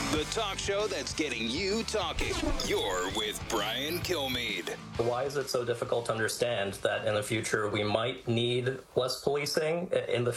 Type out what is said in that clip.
The talk show that's getting you talking. You're with Brian Kilmeade. Why is it so difficult to understand that in the future we might need less policing? In the